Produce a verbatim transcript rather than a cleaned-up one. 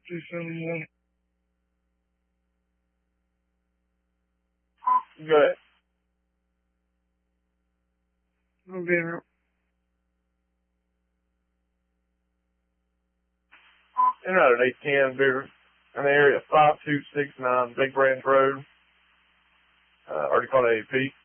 two seven one. Go ahead. I'll be there. And out at eight ten, Beaver, in the area five two six nine Big Branch Road, uh, already called A A P.